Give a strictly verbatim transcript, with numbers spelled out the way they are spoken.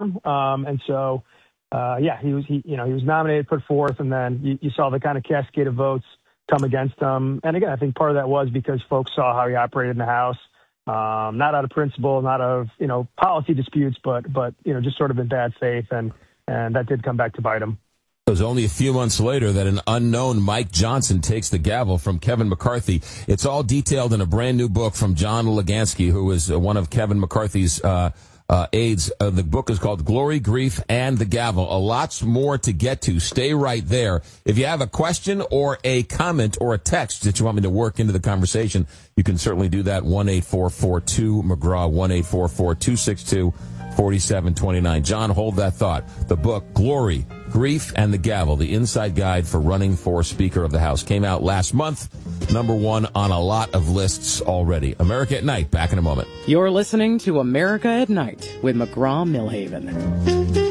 him. Um, and so, uh, yeah, he was, he, you know, he was nominated, put forth, and then you, you saw the kind of cascade of votes come against him. And again, I think part of that was because folks saw how he operated in the House, um, not out of principle, not out of, you know, policy disputes, but, but, you know, just sort of in bad faith. And, and that did come back to bite him. It was only a few months later that an unknown Mike Johnson takes the gavel from Kevin McCarthy. It's all detailed in a brand new book from John Legansky, who is one of Kevin McCarthy's uh, uh, aides. Uh, the book is called Glory, Grief, and the Gavel. A lots more to get to. Stay right there. If you have a question or a comment or a text that you want me to work into the conversation, you can certainly do that. one eight four four two McGraw, one eight four four two six two four seven two nine. John, hold that thought. The book, Glory, Grief, and the Gavel, the inside guide for running for Speaker of the House, came out last month. Number one on a lot of lists already. America at Night, back in a moment. You're listening to America at Night with McGraw-Milhaven.